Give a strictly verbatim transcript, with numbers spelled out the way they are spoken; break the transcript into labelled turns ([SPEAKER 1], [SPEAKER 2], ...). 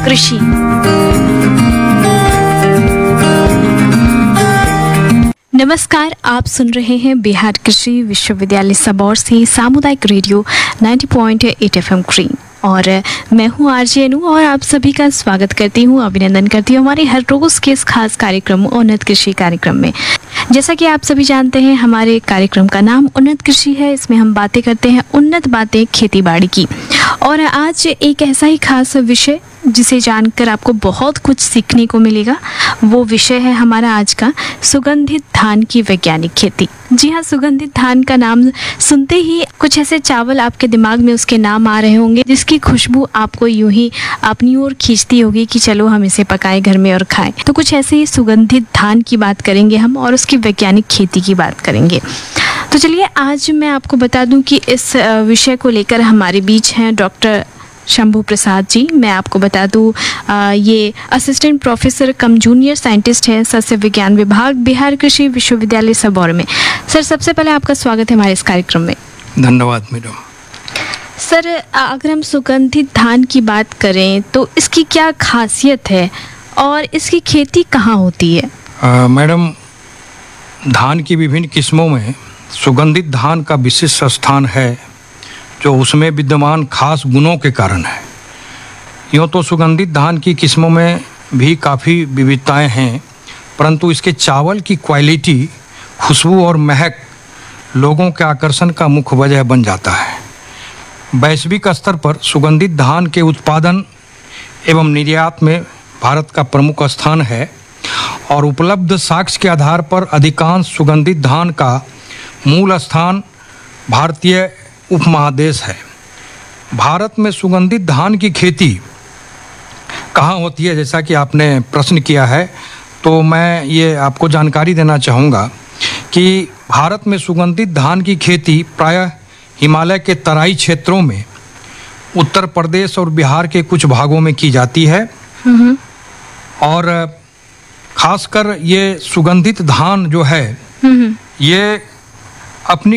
[SPEAKER 1] कृषि। नमस्कार, आप सुन रहे हैं बिहार कृषि विश्वविद्यालय सबौर से सामुदायिक रेडियो नब्बे पॉइंट आठ एफएम ग्रीन, और मैं हूं आरजे अनु और आप सभी का स्वागत करती हूं, अभिनंदन करती हूं हमारे हर रोज के इस खास कार्यक्रम उन्नत कृषि कार्यक्रम में। जैसा कि आप सभी जानते हैं, हमारे कार्यक्रम का नाम उन्नत कृषि है। इसमें हम बातें करते हैं उन्नत बातें खेती बाड़ी की, और आज एक ऐसा ही खास विषय जिसे जानकर आपको बहुत कुछ सीखने को मिलेगा। वो विषय है हमारा आज का सुगंधित धान की वैज्ञानिक खेती। जी हाँ, सुगंधित धान का नाम सुनते ही कुछ ऐसे चावल आपके दिमाग में उसके नाम आ रहे होंगे जिसकी खुशबू आपको यूं ही अपनी ओर खींचती होगी कि चलो हम इसे पकाएं घर में और खाएं। तो कुछ ऐसे ही सुगंधित धान की बात करेंगे हम, और उसकी वैज्ञानिक खेती की बात करेंगे। तो चलिए, आज मैं आपको बता दूं कि इस विषय को लेकर हमारे बीच हैं डॉक्टर शंभू प्रसाद जी। मैं आपको बता दूं, ये असिस्टेंट प्रोफेसर कम जूनियर साइंटिस्ट हैं सस्य विज्ञान विभाग, बिहार कृषि विश्वविद्यालय सबौर में। सर, सबसे पहले आपका स्वागत है हमारे इस कार्यक्रम में।
[SPEAKER 2] धन्यवाद मैडम।
[SPEAKER 1] सर, अगर हम सुगंधित धान की बात करें तो इसकी क्या खासियत है और इसकी खेती कहाँ होती है?
[SPEAKER 2] मैडम, धान की विभिन्न किस्मों में सुगंधित धान का विशिष्ट स्थान है, जो उसमें विद्यमान खास गुणों के कारण है। यूँ तो सुगंधित धान की किस्मों में भी काफ़ी विविधताएं हैं, परंतु इसके चावल की क्वालिटी, खुशबू और महक लोगों के आकर्षण का मुख्य वजह बन जाता है। वैश्विक स्तर पर सुगंधित धान के उत्पादन एवं निर्यात में भारत का प्रमुख स्थान है, और उपलब्ध साक्ष्य के आधार पर अधिकांश सुगंधित धान का मूल स्थान भारतीय उपमहादेश है। भारत में सुगंधित धान की खेती कहाँ होती है, जैसा कि आपने प्रश्न किया है, तो मैं ये आपको जानकारी देना चाहूँगा कि भारत में सुगंधित धान की खेती प्रायः हिमालय के तराई क्षेत्रों में, उत्तर प्रदेश और बिहार के कुछ भागों में की जाती है। और खासकर ये सुगंधित धान जो है, ये अपनी